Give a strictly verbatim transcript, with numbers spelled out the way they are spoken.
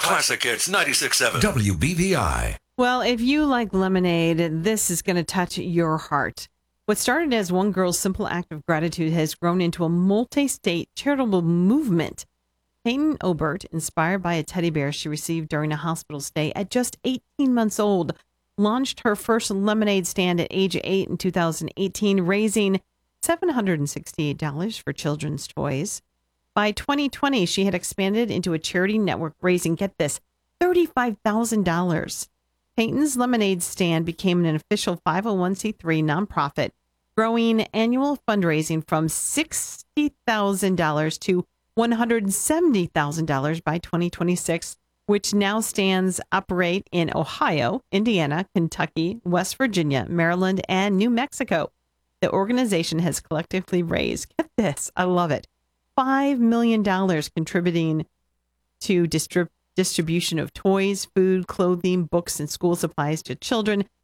Classic Hits ninety-six point seven W B V I. Well, if you like lemonade, this is going to touch your heart. What started as one girl's simple act of gratitude has grown into a multi-state charitable movement. Peyton Obert, inspired by a teddy bear she received during a hospital stay at just eighteen months old, launched her first lemonade stand at age eight in two thousand eighteen, raising seven hundred sixty-eight dollars for children's toys. By twenty twenty, she had expanded into a charity network, raising, get this, thirty-five thousand dollars. Peyton's Lemonade Stand became an official five oh one c three nonprofit, growing annual fundraising from sixty thousand dollars to one hundred seventy thousand dollars by twenty twenty-six, which now stands operate in Ohio, Indiana, Kentucky, West Virginia, Maryland, and New Mexico. The organization has collectively raised, get this, I love it, five million dollars, contributing to distrib- distribution of toys, food, clothing, books, and school supplies to children